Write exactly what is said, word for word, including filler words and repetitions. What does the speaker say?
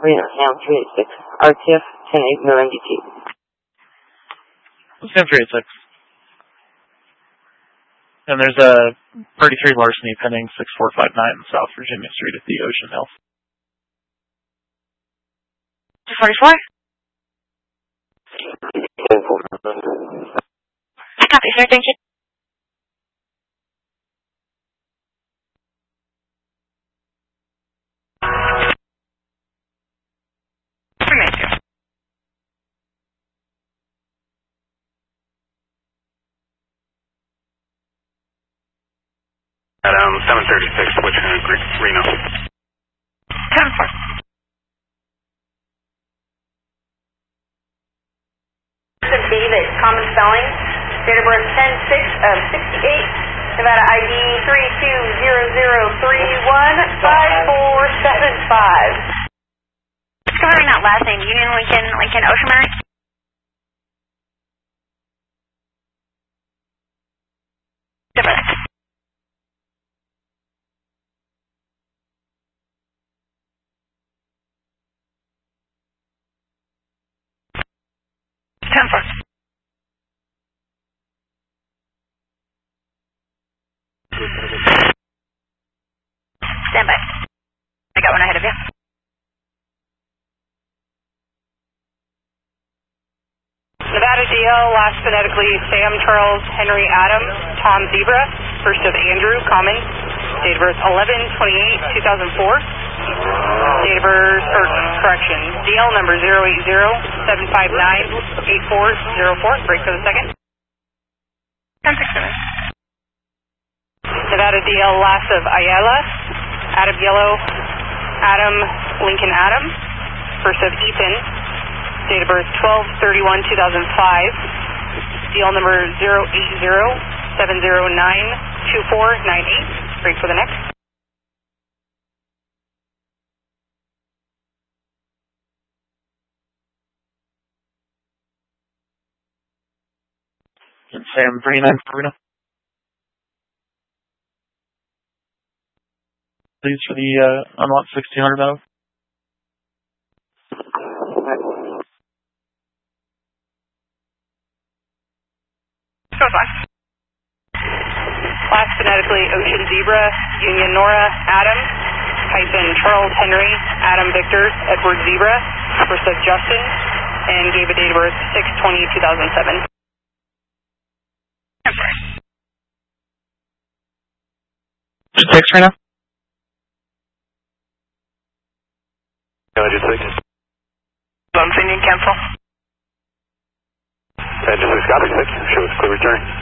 Reno, Ham three eight six, R T F ten eight, no M D T. Sam three eight six. And there's a thirty-three larceny pending six four five nine South Virginia Street at the Ocean Hill. two forty-four? Copy, sir. Thank you. At um, seven thirty-six, which uh, Reno. ten four. David, common spelling, date of birth ten six of sixty-eight, Nevada I D three two zero zero three one five four seven five. Discovering that last name, Union Lincoln, Lincoln Ocean Marine. Different. ten four. Stand by. I got one ahead of you. Nevada D L, last phonetically Sam Charles Henry Adams, Tom Zebra, first of Andrew, common, date of birth eleven twenty-eight two thousand four, date of birth, or correction, D L number zero eight zero seven five nine eight four zero four, break for the second. ten six seven. Nevada D L, last of Ayala, Adam Yellow, Adam Lincoln Adam, first of Ethan, date of birth twelve thirty-one two thousand five, D L number zero eight zero seven zero nine two four nine eight, break for the next. Sam three nine for Reno. Please for the uh, unlocked sixteen hundred valve. So far. Last phonetically Ocean Zebra, Union Nora, Adam, hyphen Charles Henry, Adam Victor, Edward Zebra, first of Justin, and gave a date of birth six twenty two thousand seven. Six right now? Just six. I'm sending cancel. Just six, copy six. Show us clear return.